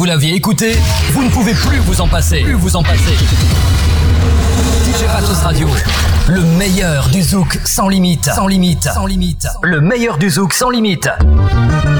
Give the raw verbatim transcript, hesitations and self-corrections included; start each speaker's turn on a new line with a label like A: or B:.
A: Vous l'aviez écouté, vous ne pouvez plus vous en passer. Plus vous en passer. D J Patos Radio, le meilleur du zouk sans limite. Sans limite. Sans limite. Le meilleur du zouk sans limite.